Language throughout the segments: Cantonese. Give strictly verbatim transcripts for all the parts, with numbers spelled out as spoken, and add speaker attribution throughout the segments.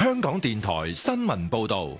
Speaker 1: 香港電台新聞報道。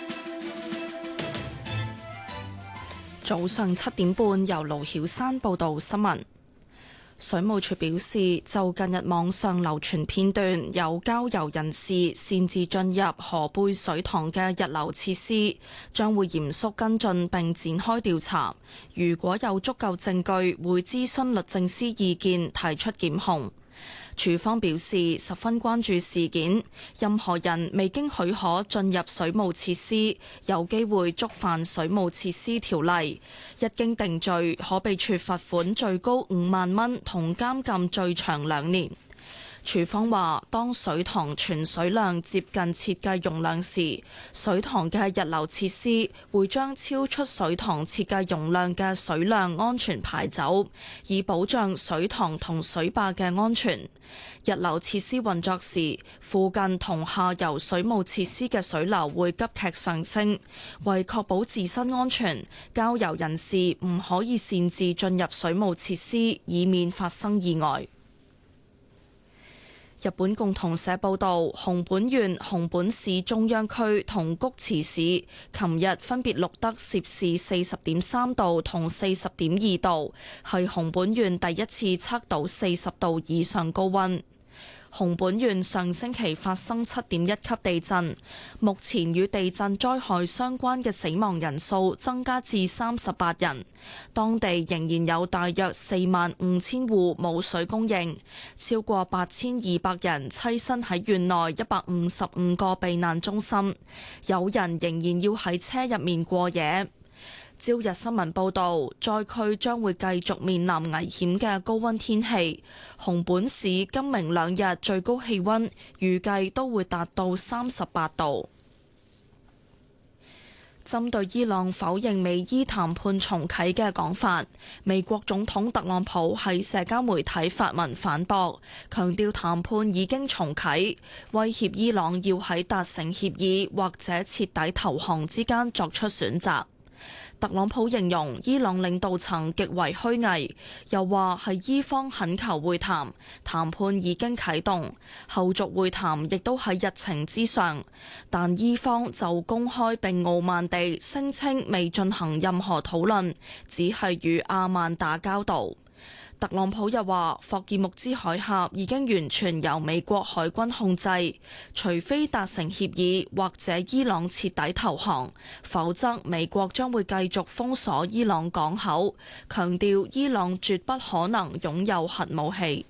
Speaker 2: 早上七點半，由盧曉山報道新聞。水務署表示，就近日網上流傳片段有郊遊人士擅自進入河背水塘嘅溢流設施，將會嚴肅跟進並展開調查。如果有足夠證據，會諮詢律政司意見，提出檢控。署方表示十分關注事件，任何人未經許可進入水務設施，有機會觸犯水務設施條例，一經定罪，可被處罰款最高五萬蚊同監禁最長兩年。署方話，當水塘存水量接近設計容量時，水塘嘅溢流設施會將超出水塘設計容量嘅水量安全排走，以保障水塘同水壩嘅安全。溢流設施運作時，附近同下游水務設施嘅水流會急劇上升，為確保自身安全，郊遊人士唔可以擅自進入水務設施，以免發生意外。日本共同社報導，熊本縣、熊本市中央區同菊池市琴日分別錄得攝氏四十點三度同四十點二度，係熊本縣第一次測到四十度以上高溫。熊本縣上星期發生七點一級地震，目前與地震災害相關嘅死亡人數增加至三十八人。當地仍然有大約四萬五千戶冇水供應，超過八千二百人棲身喺縣內一百五十五個避難中心，有人仍然要喺車入面過夜。朝日新聞報導，災區將會繼續面臨危險嘅高溫天氣。熊本市今明兩日最高氣溫預計都會達到三十八度。針對伊朗否認美伊談判重啟嘅講法，美國總統特朗普喺社交媒體發文反駁，強調談判已經重啟，威脅伊朗要喺達成協議或者徹底投降之間作出選擇。特朗普形容伊朗領導層極為虛偽，又話係伊方懇求會談，談判已經啟動，後續會談亦都喺日程之上，但伊方就公開並傲慢地聲稱未進行任何討論，只係與阿曼打交道。特朗普又話，霍爾木茲海峽已經完全由美國海軍控制，除非達成協議或者伊朗徹底投降，否則美國將會繼續封鎖伊朗港口，強調伊朗絕不可能擁有核武器。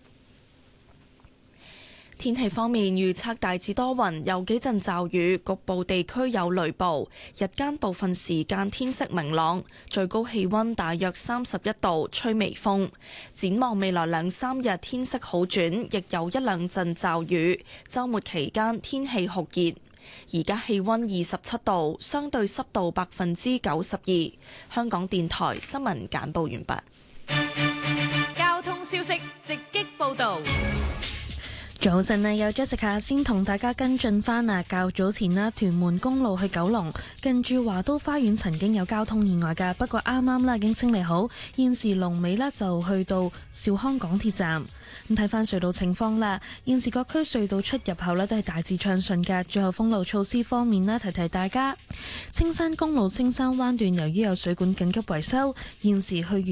Speaker 2: 天氣方面，預測大致多雲，有幾陣驟雨，局部地區有雷暴。日間部分時間天色明朗，最高氣溫大約三十一度，吹微風。展望未來兩三日天色好轉，亦有一兩陣驟雨。週末期間天氣酷熱。而家氣溫二十七度，相對濕度百分之九十二。香港電台新聞簡報完畢。
Speaker 3: 交通消息直擊報導。
Speaker 4: 早晨啊，有 Jessica 先同大家跟進翻啊，較早前啦，屯門公路去九龍近住華都花園曾經有交通意外㗎，不過啱啱啦已經清理好，現時龍尾呢就去到兆康港鐵站。咁睇翻隧道情況啦，現時各區隧道出入口呢都係大致暢順嘅。最後封路措施方面呢，提提大家，青山公路青山灣段由於有水管緊急維修，現時去